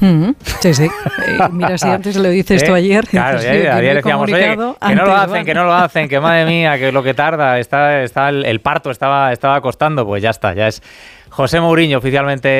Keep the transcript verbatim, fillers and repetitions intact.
Mm, sí, sí. Eh, mira, si antes lo dices ¿Eh? tú ayer. Claro, dices, ayer, yo, ayer decíamos, oye, que, que no lo hacen, van. que no lo hacen, que madre mía, que lo que tarda, está, está el, el parto estaba, estaba costando, pues ya está, ya es José Mourinho oficialmente